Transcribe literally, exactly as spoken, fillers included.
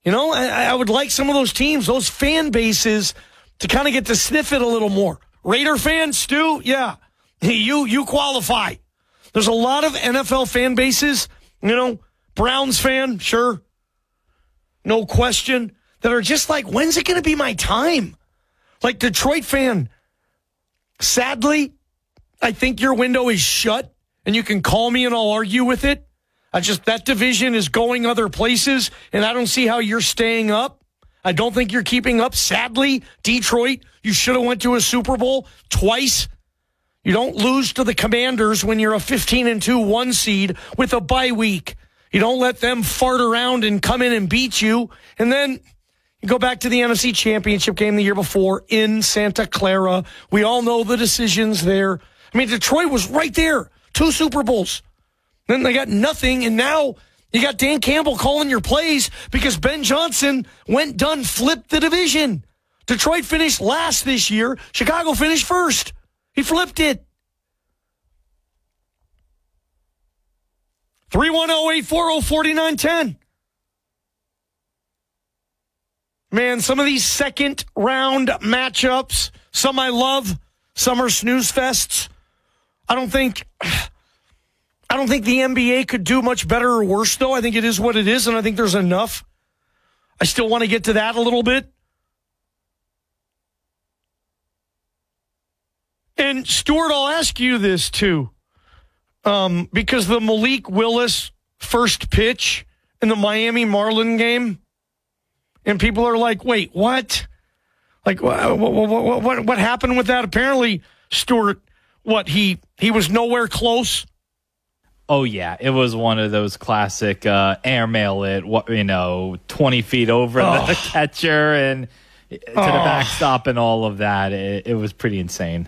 You know, I, I would like some of those teams, those fan bases, to kind of get to sniff it a little more. Raider fans, Stu, yeah, you you qualify. There's a lot of N F L fan bases, you know, Browns fan, sure, no question, that are just like, when's it going to be my time? Like Detroit fan, sadly, I think your window is shut, and you can call me and I'll argue with it. I just, that division is going other places, and I don't see how you're staying up. I don't think you're keeping up. Sadly, Detroit, you should have went to a Super Bowl twice. You don't lose to the Commanders when you're a fifteen and two one seed with a bye week. You don't let them fart around and come in and beat you. And then you go back to the N F C Championship game the year before in Santa Clara. We all know the decisions there. I mean, Detroit was right there. Two Super Bowls. Then they got nothing, and now you got Dan Campbell calling your plays because Ben Johnson went done, flipped the division. Detroit finished last this year. Chicago finished first. He flipped it. three one zero, eight four zero, four nine one zero. Man, some of these second round matchups, some I love, some are snooze fests. I don't think... I don't think the N B A could do much better or worse, though. I think it is what it is, and I think there's enough. I still want to get to that a little bit. And, Stuart, I'll ask you this, too. Um, because the Malik Willis first pitch in the Miami Marlin game, and people are like, wait, what? Like, what, what, what, what happened with that? Apparently, Stuart, what, he, he was nowhere close? Oh, yeah. It was one of those classic uh, airmail it, you know, twenty feet over oh. the catcher and to oh. the backstop and all of that. It, it was pretty insane.